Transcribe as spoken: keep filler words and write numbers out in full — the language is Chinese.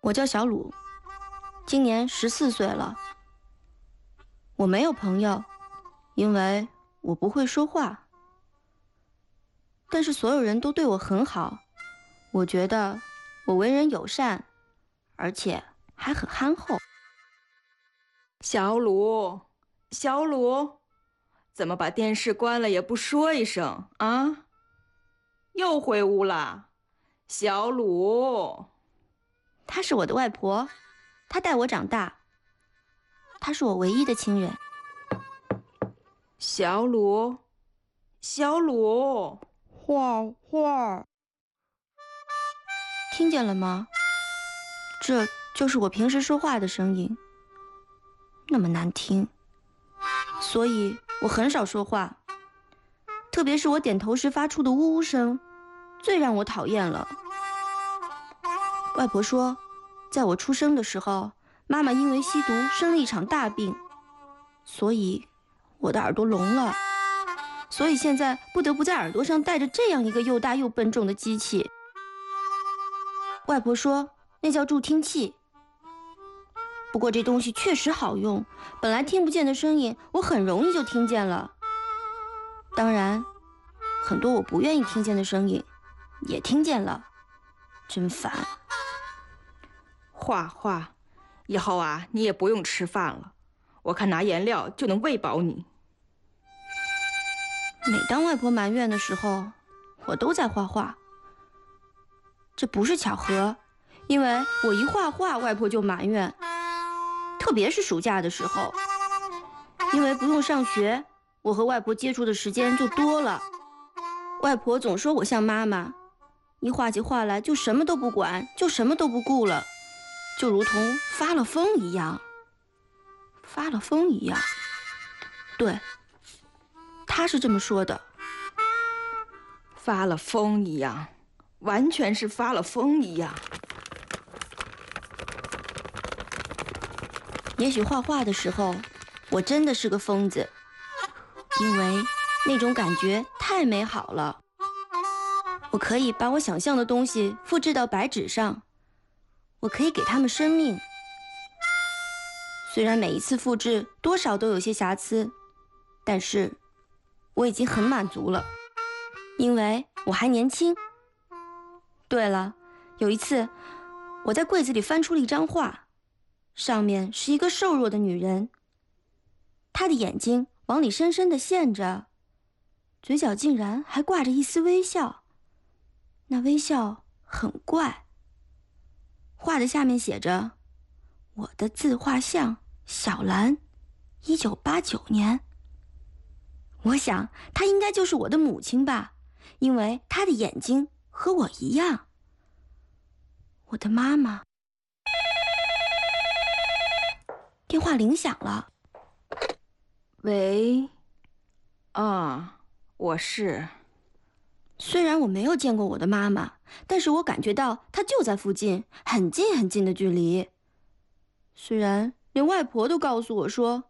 我叫小鲁，今年十四岁了。我没有朋友，因为我不会说话。但是所有人都对我很好，我觉得我为人友善，而且还很憨厚。 小鲁，小鲁，怎么把电视关了也不说一声啊？又回屋了，小鲁。 她是我的外婆，她带我长大，她是我唯一的亲人。 小鲁，小鲁， 画画，听见了吗？这就是我平时说话的声音，那么难听，所以我很少说话。特别是我点头时发出的呜呜声，最让我讨厌了。外婆说，在我出生的时候，妈妈因为吸毒生了一场大病，所以我的耳朵聋了，所以现在不得不在耳朵上戴着这样一个又大又笨重的机器。外婆说那叫助听器，不过这东西确实好用，本来听不见的声音我很容易就听见了。当然很多我不愿意听见的声音也听见了，真烦。 画画，以后啊你也不用吃饭了，我看拿颜料就能喂饱你。 每当外婆埋怨的时候，我都在画画。这不是巧合，因为我一画画，外婆就埋怨。特别是暑假的时候，因为不用上学，我和外婆接触的时间就多了。外婆总说我像妈妈，一画起画来就什么都不管，就什么都不顾了，就如同发了疯一样。发了疯一样，对，她是这么说的。 发了疯一样，完全是发了疯一样。 也许画画的时候，我真的是个疯子，因为那种感觉太美好了。我可以把我想象的东西复制到白纸上，我可以给它们生命。虽然每一次复制多少都有些瑕疵，但是我已经很满足了，因为我还年轻。对了，有一次我在柜子里翻出了一张画，上面是一个瘦弱的女人，她的眼睛往里深深地陷着，嘴角竟然还挂着一丝微笑，那微笑很怪。画的下面写着我的自画像小兰，一九八九年。我想她应该就是我的母亲吧，因为她的眼睛和我一样。我的妈妈。电话铃响了。 喂，啊，我是。 虽然我没有见过我的妈妈，但是我感觉到她就在附近，很近很近的距离。虽然连外婆都告诉我说，